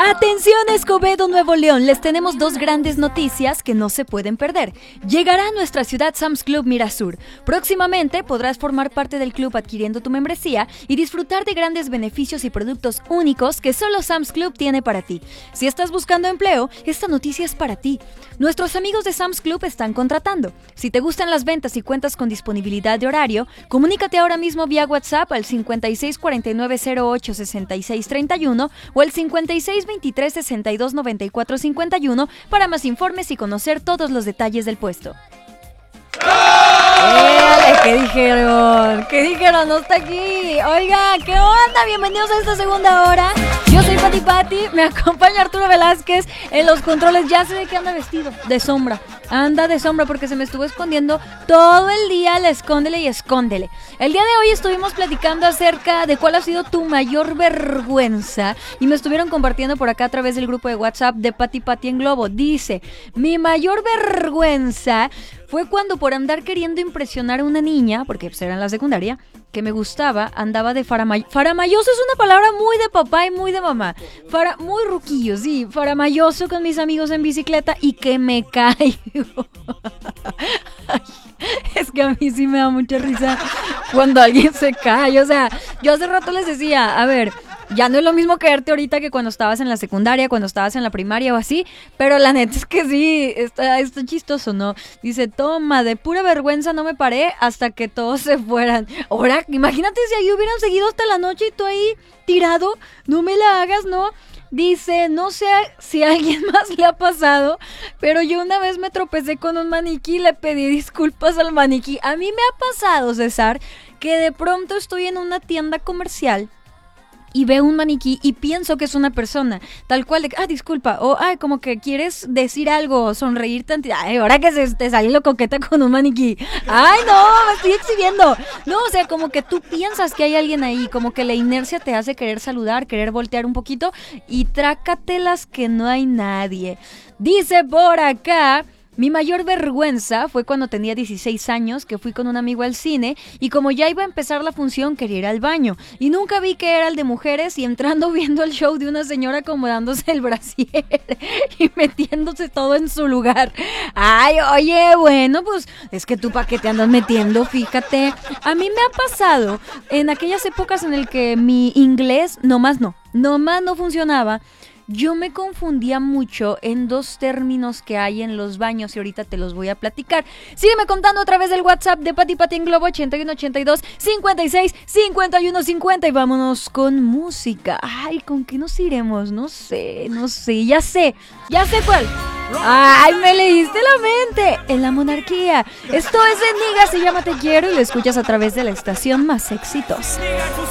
Atención Escobedo, Nuevo León, les tenemos dos grandes noticias que no se pueden perder. Llegará a nuestra ciudad Sam's Club Mirasur. Próximamente podrás formar parte del club adquiriendo tu membresía y disfrutar de grandes beneficios y productos únicos que solo Sam's Club tiene para ti. Si estás buscando empleo, esta noticia es para ti. Nuestros amigos de Sam's Club están contratando. Si te gustan las ventas y cuentas con disponibilidad de horario, comunícate ahora mismo vía WhatsApp al 5649086631 o al 5623629451 para más informes y conocer todos los detalles del puesto. ¿Qué dijeron? ¿Qué dijeron? No está aquí. Oiga, ¿qué onda? Bienvenidos a esta segunda hora. Yo soy Pati, me acompaña Arturo Velázquez en los controles. Ya sé de qué anda vestido, de sombra. Anda de sombra porque se me estuvo escondiendo todo el día, escóndele y escóndele. El día de hoy estuvimos platicando acerca de cuál ha sido tu mayor vergüenza y me estuvieron compartiendo por acá a través del grupo de WhatsApp de Pati en Globo. Dice, mi mayor vergüenza fue cuando por andar queriendo impresionar a una niña, porque pues era en la secundaria, que me gustaba, andaba de faramayoso. Es una palabra muy de papá y muy de mamá. Muy ruquillo, sí. Faramayoso con mis amigos en bicicleta y que me caigo. Ay, es que a mí sí me da mucha risa cuando alguien se cae. O sea, yo hace rato les decía, a ver, ya no es lo mismo caerte ahorita que cuando estabas en la secundaria, cuando estabas en la primaria o así, pero la neta es que sí, está chistoso, ¿no? Dice, toma, de pura vergüenza no me paré hasta que todos se fueran. Ahora, imagínate si ahí hubieran seguido hasta la noche y tú ahí tirado, no me la hagas, ¿no? Dice, no sé si a alguien más le ha pasado, pero yo una vez me tropecé con un maniquí y le pedí disculpas al maniquí. A mí me ha pasado, César, que de pronto estoy en una tienda comercial y veo un maniquí y pienso que es una persona, tal cual de, disculpa, o como que quieres decir algo, sonreír tantito, ahora que te sale lo coqueta con un maniquí, no, me estoy exhibiendo, no, o sea, como que tú piensas que hay alguien ahí, como que la inercia te hace querer saludar, querer voltear un poquito y trácatelas que no hay nadie. Dice por acá, mi mayor vergüenza fue cuando tenía 16 años, que fui con un amigo al cine y como ya iba a empezar la función quería ir al baño y nunca vi que era el de mujeres y entrando viendo el show de una señora acomodándose el brasier y metiéndose todo en su lugar. Oye, bueno, pues es que tú pa' qué te andas metiendo, fíjate. A mí me ha pasado en aquellas épocas en el que mi inglés nomás no funcionaba. Yo me confundía mucho en dos términos que hay en los baños y ahorita te los voy a platicar. Sígueme contando a través del WhatsApp de Pati en Globo 8182 56 51 50 y vámonos con música. ¿Con qué nos iremos? No sé, ya sé cuál. Me leíste la mente. En la monarquía. Esto es de Niga, se llama Te Quiero y lo escuchas a través de la estación más exitosa.